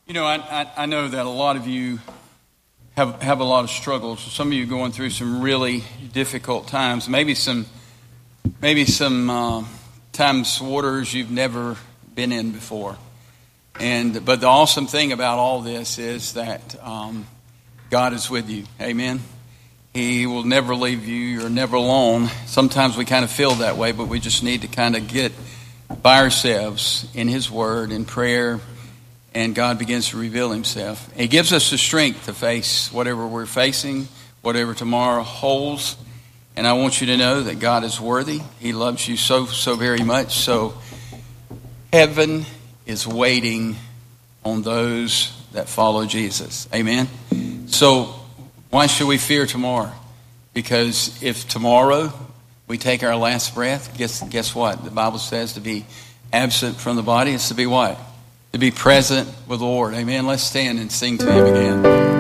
You know, I know that a lot of you have a lot of struggles. Some of you are going through some really difficult times. Maybe some times waters you've never been in before. But the awesome thing about all this is that God is with you. Amen. He will never leave you. You're never alone. Sometimes we kind of feel that way, but we just need to kind of get by ourselves in His Word, in prayer, and God begins to reveal Himself. He gives us the strength to face whatever we're facing, whatever tomorrow holds. And I want you to know that God is worthy. He loves you so very much. So heaven is waiting on those that follow Jesus. Amen. So why should we fear tomorrow? Because if tomorrow we take our last breath, guess what? The Bible says to be absent from the body is to be what? To be present with the Lord. Amen. Let's stand and sing to Him again.